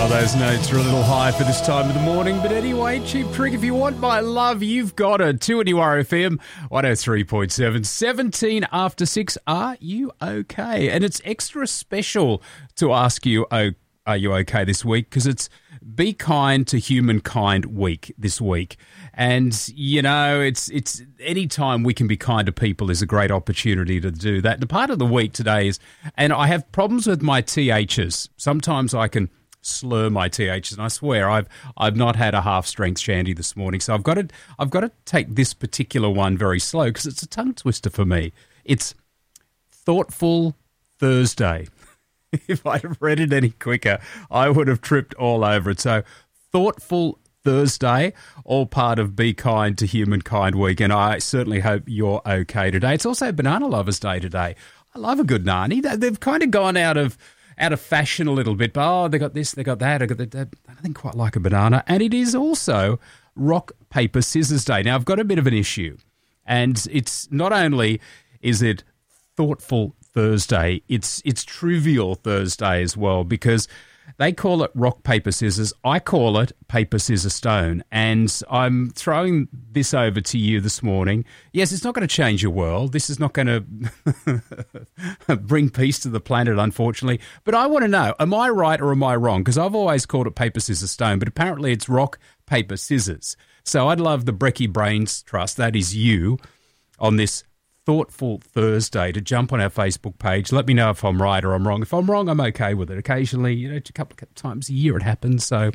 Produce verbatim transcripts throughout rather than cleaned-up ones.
Oh, those notes are a little high for this time of the morning. But anyway, Cheap Trick, if you want my love, you've got it. two N U R F M, one oh three point seven, seventeen after six. Are you okay? And it's extra special to ask you, oh, are you okay this week? Because it's Be Kind to Humankind Week this week. And, you know, it's it's any time we can be kind to people is a great opportunity to do that. The part of the week today is, and I have problems with my T H's. Sometimes I can slur my T H's, and I swear I've I've not had a half strength shandy this morning. So I've got to I've got to take this particular one very slow because it's a tongue twister for me. It's Thoughtful Thursday. If I'd have read it any quicker, I would have tripped all over it. So, Thoughtful Thursday, all part of Be Kind to Humankind Week, and I certainly hope you're okay today. It's also Banana Lovers Day today. I love a good nani. They've kind of gone out of out of fashion a little bit, but oh, they got this, they got that, I got that. I don't quite like a banana. And it is also Rock, Paper, Scissors Day. Now, I've got a bit of an issue, and it's not only is it Thoughtful Thursday, it's it's Trivial Thursday as well, because they call it rock, paper, scissors. I call it paper, scissors, stone. And I'm throwing this over to you this morning. Yes, it's not going to change your world. This is not going to bring peace to the planet, unfortunately. But I want to know, am I right or am I wrong? Because I've always called it paper, scissors, stone, but apparently it's rock, paper, scissors. So I'd love the Brecky Brains Trust, that is you, on this Thoughtful Thursday to jump on our Facebook page. Let me know if I'm right or I'm wrong. If I'm wrong, I'm okay with it. Occasionally, you know, a couple of times a year it happens. So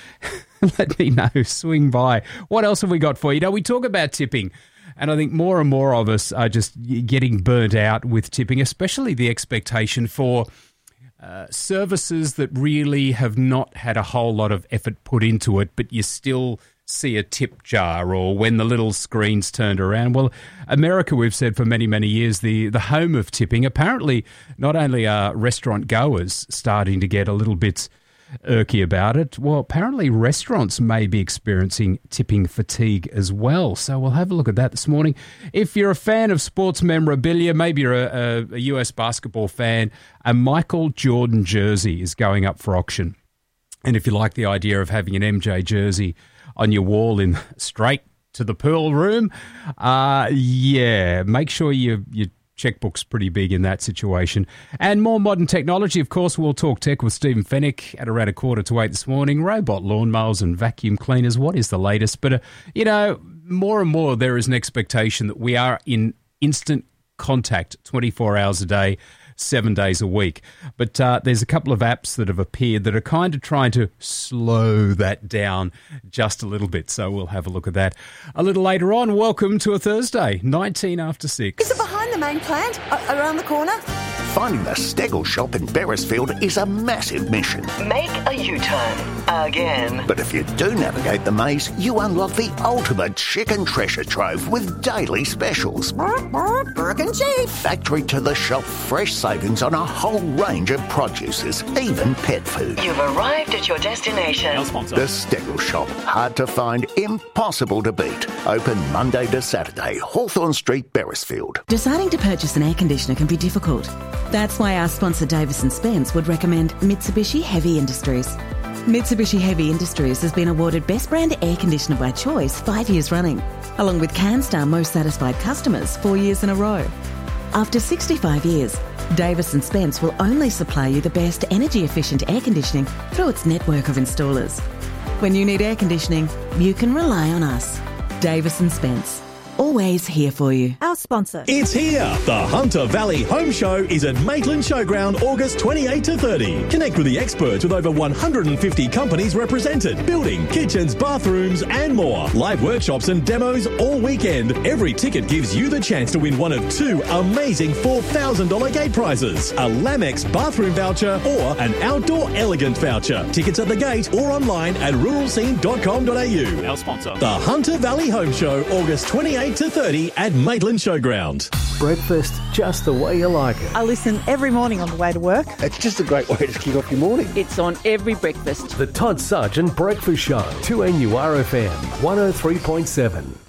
let me know. Swing by. What else have we got for you? You know, we talk about tipping, and I think more and more of us are just getting burnt out with tipping, especially the expectation for uh, services that really have not had a whole lot of effort put into it, but you still see a tip jar, or when the little screen's turned around. Well, America, we've said for many, many years, the, the home of tipping. Apparently, not only are restaurant goers starting to get a little bit irky about it, well, apparently restaurants may be experiencing tipping fatigue as well. So we'll have a look at that this morning. If you're a fan of sports memorabilia, maybe you're a, a, a U S basketball fan, a Michael Jordan jersey is going up for auction. And if you like the idea of having an M J jersey on your wall in straight to the pool room, uh, yeah, make sure you, your checkbook's pretty big in that situation. And more modern technology, of course. We'll talk tech with Stephen Fennick at around a quarter to eight this morning. Robot lawnmowers and vacuum cleaners, what is the latest? But, uh, you know, more and more there is an expectation that we are in instant contact twenty-four hours a day, seven days a week. But uh, there's a couple of apps that have appeared that are kind of trying to slow that down just a little bit. So we'll have a look at that a little later on. Welcome to a Thursday, nineteen after six. Is it behind the main plant? A- around the corner? Finding the Stegel shop in Beresfield is a massive mission. Make a U-turn. Again. But if you do navigate the maze, you unlock the ultimate chicken treasure trove with daily specials. Burke and Chief. Factory to the shop, fresh savings on a whole range of produces, even pet food. You've arrived at your destination. The Stegel shop. Hard to find, impossible to beat. Open Monday to Saturday, Hawthorne Street, Beresfield. Deciding to purchase an air conditioner can be difficult. That's why our sponsor Davis and Spence would recommend Mitsubishi Heavy Industries. Mitsubishi Heavy Industries has been awarded Best Brand Air Conditioner by Choice five years running, along with CanStar Most Satisfied Customers four years in a row. After sixty-five years, Davis and Spence will only supply you the best energy-efficient air conditioning through its network of installers. When you need air conditioning, you can rely on us. Davis and Spence. Always here for you. Our sponsor. It's here. The Hunter Valley Home Show is at Maitland Showground, August twenty-eighth to thirtieth. Connect with the experts with over one hundred fifty companies represented. Building, kitchens, bathrooms and more. Live workshops and demos all weekend. Every ticket gives you the chance to win one of two amazing four thousand dollars gate prizes. A Lamex bathroom voucher or an Outdoor Elegant voucher. Tickets at the gate or online at rural scene dot com dot a u. Our sponsor. The Hunter Valley Home Show, August twenty-eighth to thirtieth at Maitland Showground. Breakfast just the way you like it. I listen every morning on the way to work. It's just a great way to kick off your morning. It's on every breakfast. The Todd Sargent Breakfast Show, two N U R F M, one oh three point seven.